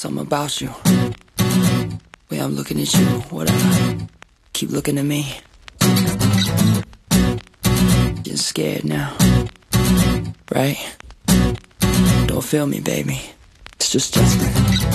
something about you. Way I'm looking at you, whatever. Keep looking at me. Getting scared now, right? Don't feel me, baby. It's just Justin.